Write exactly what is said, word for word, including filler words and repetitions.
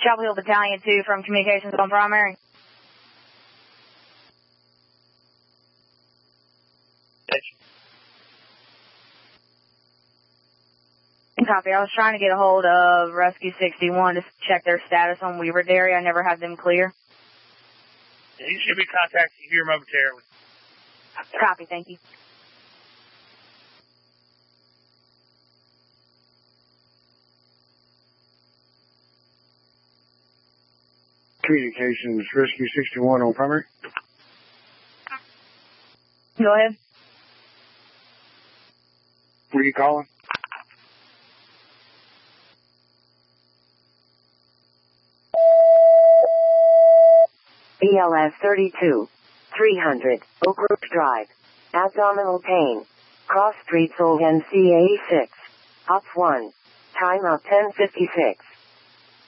Chapel Hill Battalion two from Communications on Primary. Copy. I was trying to get a hold of Rescue sixty-one to check their status on Weaver Dairy. I never had them clear. Yeah, you should be contacting you here momentarily. Copy. Thank you. Communications, Rescue sixty-one on Primary. Go ahead. Where are you calling? B L S thirty-two, three hundred, Oak Brook Drive. Abdominal pain. Cross Street Seoul N C A six. Op one. Time of ten fifty-six.